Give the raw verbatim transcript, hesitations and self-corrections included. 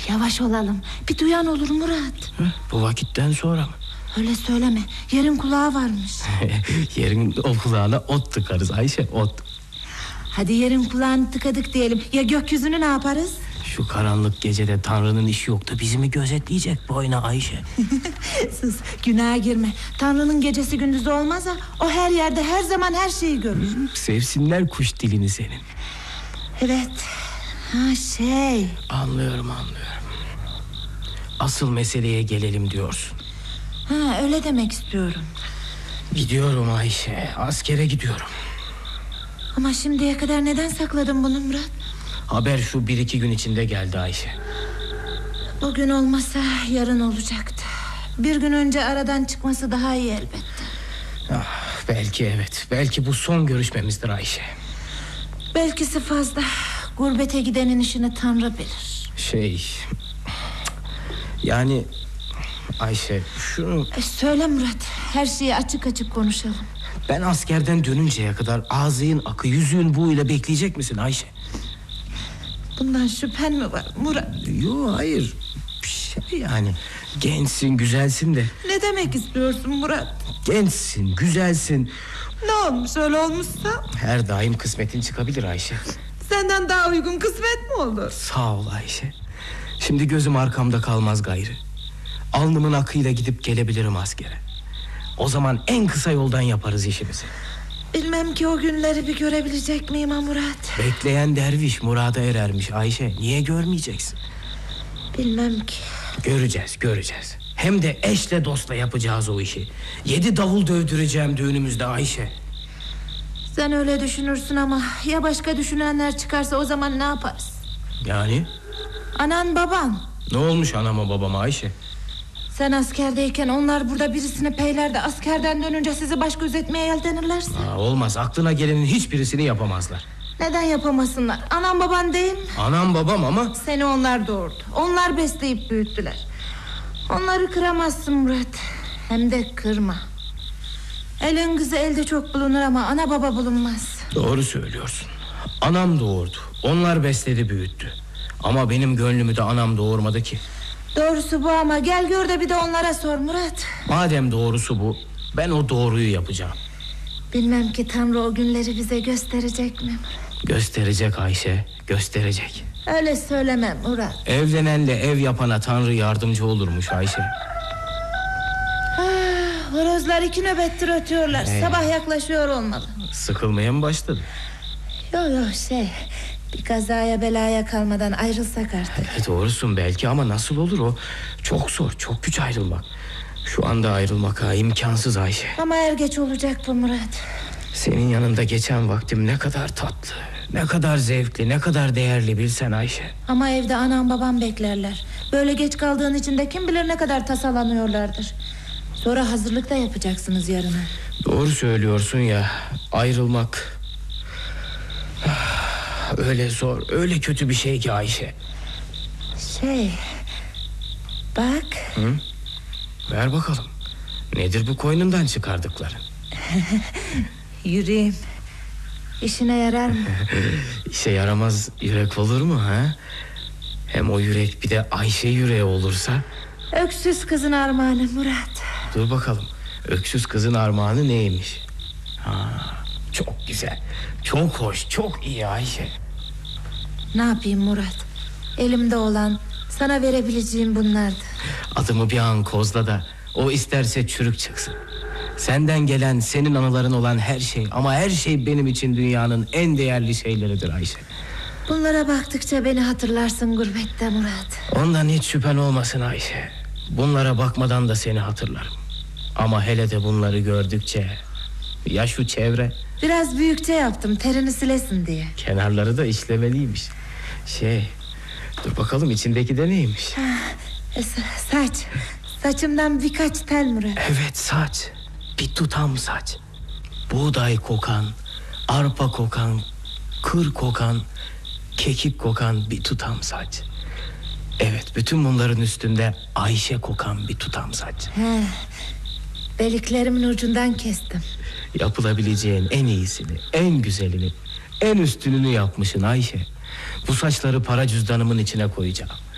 Yavaş olalım, bir duyan olur Murat. Hı, bu vakitten sonra mı? Öyle söyleme, yerin kulağı varmış. Yerin o kulağına ot tıkarız Ayşe, ot. Hadi yerin kulağını tıkadık diyelim. Ya gökyüzünü ne yaparız? Şu karanlık gecede Tanrı'nın işi yok da bizi mi gözetleyecek boyuna Ayşe? Sus, günaha girme. Tanrı'nın gecesi gündüzü olmaz ha. O her yerde her zaman her şeyi görür. Sevsinler kuş dilini senin. Evet. Ha şey. Anlıyorum anlıyorum. Asıl meseleye gelelim diyorsun. Ha öyle demek istiyorum. Gidiyorum Ayşe, askere gidiyorum. Ama şimdiye kadar neden sakladın bunu Murat? Haber şu bir iki gün içinde geldi Ayşe. Bugün olmasa yarın olacaktı. Bir gün önce aradan çıkması daha iyi elbette. Ah, belki evet, belki bu son görüşmemizdir Ayşe. Belkisi fazla. Gurbete gidenin işini Tanrı bilir. Şey... Yani... Ayşe şunu... E, söyle Murat, her şeyi açık açık konuşalım. Ben askerden dönünceye kadar ağzın akı yüzüğün buğuyla bekleyecek misin Ayşe? Bundan şüphen mi var Murat? Yok hayır. Şey yani gençsin güzelsin de. Ne demek istiyorsun Murat? Gençsin güzelsin. Ne olmuş öyle olmuşsa? Her daim kısmetin çıkabilir Ayşe. Senden daha uygun kısmet mi olur? Sağ ol Ayşe. Şimdi gözüm arkamda kalmaz gayrı. Alnımın akıyla gidip gelebilirim askere. O zaman en kısa yoldan yaparız işimizi. Bilmem ki o günleri bir görebilecek miyim ha Murat? Bekleyen derviş murada erermiş Ayşe. Niye görmeyeceksin? Bilmem ki. Göreceğiz göreceğiz. Hem de eşle dostla yapacağız o işi. Yedi davul dövdüreceğim düğünümüzde Ayşe. Sen öyle düşünürsün ama ya başka düşünenler çıkarsa o zaman ne yaparız? Yani? Anan baban. Ne olmuş anama babama Ayşe? Sen askerdeyken onlar burada birisini peylerde, askerden dönünce sizi baş gözetmeye yeltenirlerse. Aa, olmaz, aklına gelenin hiçbirisini yapamazlar. Neden yapamasınlar? Anan baban değil mi? Anam babam ama. Seni onlar doğurdu. Onlar besleyip büyüttüler. Onları kıramazsın Murat. Hem de kırma. Elin kızı elde çok bulunur ama ana baba bulunmaz. Doğru söylüyorsun. Anam doğurdu. Onlar besledi büyüttü. Ama benim gönlümü de anam doğurmadı ki. Doğrusu bu ama gel gör de bir de onlara sor Murat. Madem doğrusu bu, ben o doğruyu yapacağım. Bilmem ki Tanrı o günleri bize gösterecek mi? Gösterecek Ayşe, gösterecek. Öyle söyleme Murat. Evlenenle ev yapana Tanrı yardımcı olurmuş Ayşe. Ah, horozlar iki nöbettir ötüyorlar. Ee, Sabah yaklaşıyor olmalı. Sıkılmaya mı başladı? Yok yok şey... Bir kazaya belaya kalmadan ayrılsak artık. E, doğrusun belki ama nasıl olur o? Çok zor, çok güç ayrılmak. Şu anda ayrılmak ha, imkansız Ayşe. Ama er geç olacak bu Murat. Senin yanında geçen vaktim ne kadar tatlı, ne kadar zevkli, ne kadar değerli bilsen Ayşe. Ama evde anam babam beklerler. Böyle geç kaldığın için de kim bilir ne kadar tasalanıyorlardır. Sonra hazırlık da yapacaksınız yarına. Doğru söylüyorsun ya, ayrılmak... Öyle zor, öyle kötü bir şey ki Ayşe. Şey... Bak. Hı? Ver bakalım. Nedir bu koynundan çıkardıkların? Yüreğim. İşine yarar mı? İşe yaramaz yürek olur mu ha? Hem o yürek bir de Ayşe yüreği olursa. Öksüz kızın armağanı Murat. Dur bakalım, öksüz kızın armağanı neymiş? Ha, çok güzel, çok hoş, çok iyi Ayşe. Ne yapayım Murat? Elimde olan, sana verebileceğim bunlardı. Adımı bir an kozla da o isterse çürük çıksın. Senden gelen, senin anıların olan her şey, ama her şey benim için dünyanın en değerli şeyleridir Ayşe. Bunlara baktıkça beni hatırlarsın gurbette Murat. Ondan hiç şüphen olmasın Ayşe. Bunlara bakmadan da seni hatırlarım. Ama hele de bunları gördükçe... Ya şu çevre... Biraz büyükçe yaptım, terini silesin diye. Kenarları da işlemeliymiş. Şey... Dur bakalım içindeki de neymiş? Ha, saç. Saçımdan birkaç tel Murat. Evet saç. Bir tutam saç. Buğday kokan, arpa kokan, kır kokan, kekik kokan bir tutam saç. Evet, bütün bunların üstünde Ayşe kokan bir tutam saç. He, beliklerimin ucundan kestim. Yapılabileceğin en iyisini, en güzelini, en üstününü yapmışsın Ayşe. Bu saçları para cüzdanımın içine koyacağım.